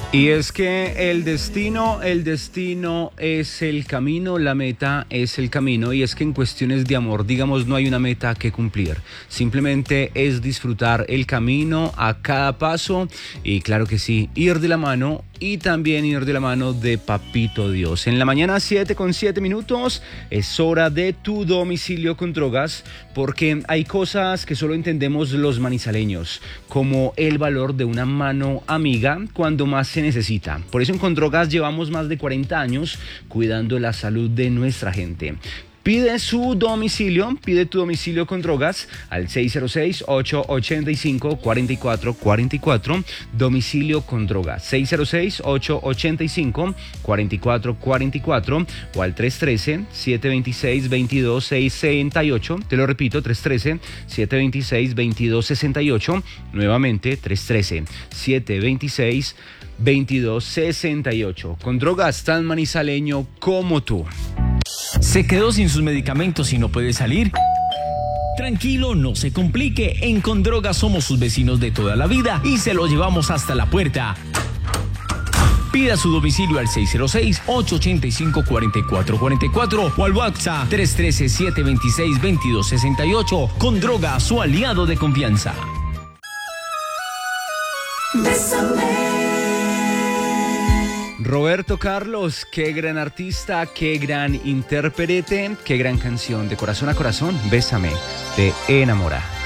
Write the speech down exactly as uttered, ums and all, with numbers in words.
Y es que el destino, el destino es el camino, la meta es el camino, y es que en cuestiones de amor, digamos, no hay una meta que cumplir, simplemente es disfrutar el camino a cada paso y claro que sí, ir de la mano y también ir de la mano de Papito Dios. En la mañana siete con siete minutos es hora de tu domicilio con drogas, porque hay cosas que solo entendemos los manizaleños, como el valor de una mano amiga cuando más se necesita. Por eso en Con Drogas llevamos más de cuarenta años cuidando la salud de nuestra gente. Pide su domicilio, pide tu domicilio con drogas al seis cero seis, ocho ocho cinco, cuatro cuatro cuatro cuatro, domicilio con drogas, seis cero seis, ocho ocho cinco, cuatro cuatro cuatro cuatro o al tres uno tres, siete dos seis, dos dos seis ocho, te lo repito, tres uno tres, siete dos seis, dos dos seis ocho, nuevamente tres uno tres, siete dos seis, dos dos seis ocho, con drogas tan manizaleño como tú. ¿Se quedó sin sus medicamentos y no puede salir? Tranquilo, no se complique. En Con Drogas somos sus vecinos de toda la vida y se lo llevamos hasta la puerta. Pida su domicilio al seis cero seis, ocho ocho cinco, cuatro cuatro cuatro cuatro o al WhatsApp tres uno tres, siete dos seis, dos dos seis ocho. Con Drogas, su aliado de confianza. Bésame. Roberto Carlos, qué gran artista, qué gran intérprete, qué gran canción. De corazón a corazón, Bésame, te enamora.